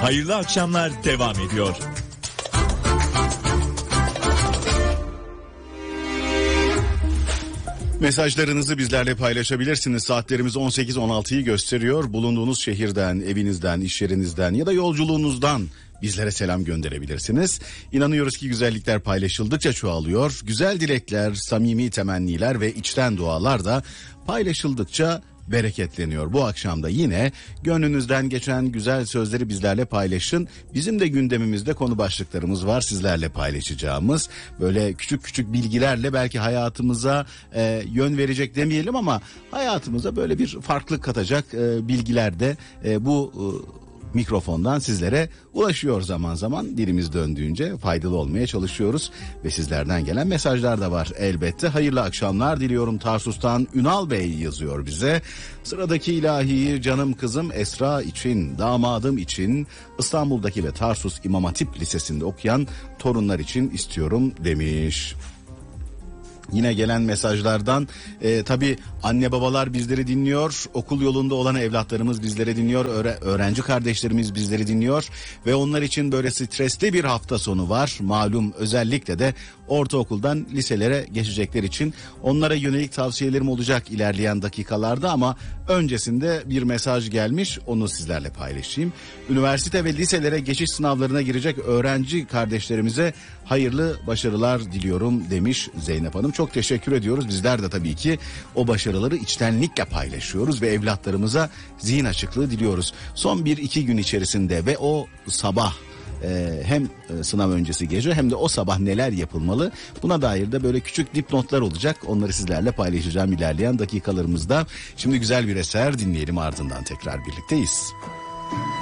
Hayırlı akşamlar devam ediyor. Mesajlarınızı bizlerle paylaşabilirsiniz. Saatlerimiz 18-16'yı gösteriyor. Bulunduğunuz şehirden, evinizden, iş yerinizden ya da yolculuğunuzdan bizlere selam gönderebilirsiniz. İnanıyoruz ki güzellikler paylaşıldıkça çoğalıyor. Güzel dilekler, samimi temenniler ve içten dualar da paylaşıldıkça bereketleniyor. Bu akşam da yine gönlünüzden geçen güzel sözleri bizlerle paylaşın. Bizim de gündemimizde konu başlıklarımız var sizlerle paylaşacağımız. Böyle küçük küçük bilgilerle belki hayatımıza yön verecek demeyelim ama hayatımıza böyle bir farklılık katacak bilgiler de bu mikrofondan sizlere ulaşıyor zaman zaman. Dilimiz döndüğünce faydalı olmaya çalışıyoruz ve sizlerden gelen mesajlar da var elbette. Hayırlı akşamlar diliyorum Tarsus'tan Ünal Bey yazıyor bize. Sıradaki ilahiyi canım kızım Esra için, damadım için, İstanbul'daki ve Tarsus İmam Hatip Lisesi'nde okuyan torunlar için istiyorum demiş. Yine gelen mesajlardan tabii anne babalar bizleri dinliyor, okul yolunda olan evlatlarımız bizleri dinliyor, öğrenci kardeşlerimiz bizleri dinliyor ve onlar için böyle stresli bir hafta sonu var. Malum özellikle de ortaokuldan liselere geçecekler için onlara yönelik tavsiyelerim olacak ilerleyen dakikalarda ama öncesinde bir mesaj gelmiş, onu sizlerle paylaşayım. Üniversite ve liselere geçiş sınavlarına girecek öğrenci kardeşlerimize hayırlı başarılar diliyorum demiş Zeynep Hanım. Çok teşekkür ediyoruz. Bizler de tabii ki o başarıları içtenlikle paylaşıyoruz ve evlatlarımıza zihin açıklığı diliyoruz. Son 1-2 gün içerisinde ve o sabah hem sınav öncesi gece hem de o sabah neler yapılmalı buna dair de böyle küçük dipnotlar olacak. Onları sizlerle paylaşacağım ilerleyen dakikalarımızda. Şimdi güzel bir eser dinleyelim, ardından tekrar birlikteyiz.